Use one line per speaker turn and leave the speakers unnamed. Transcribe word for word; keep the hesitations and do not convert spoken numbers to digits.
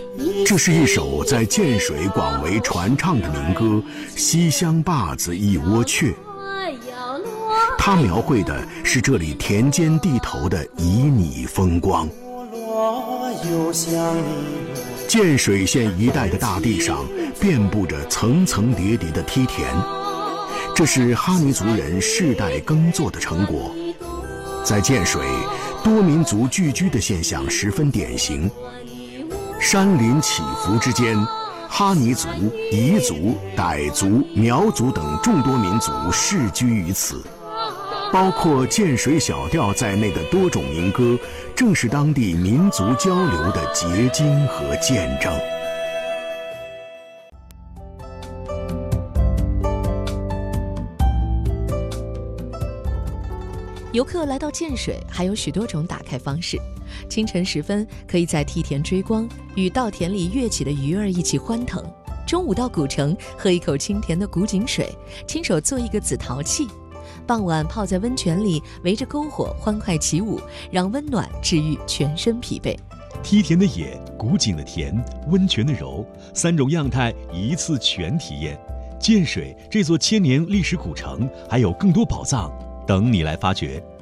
这是一首在建水广为传唱的民歌《西厢坝子一窝雀》，它描绘的是这里田间地头的旖旎风光。建水县一带的大地上遍布着层层叠叠的梯田，这是哈尼族人世代耕作的成果。在建水，多民族聚居的现象十分典型。山林起伏之间，哈尼族、彝族、傣族、苗族等众多民族世居于此。包括建水小调在内的多种民歌，正是当地民族交流的结晶和见证。
游客来到建水还有许多种打开方式。清晨时分，可以在梯田追光，与稻田里跃起的鱼儿一起欢腾；中午到古城，喝一口清甜的古井水，亲手做一个紫陶器；傍晚泡在温泉里，围着篝火欢快起舞，让温暖治愈全身疲惫。
梯田的野，古井的甜，温泉的柔，三种样态一次全体验。建水这座千年历史古城，还有更多宝藏等你来发掘。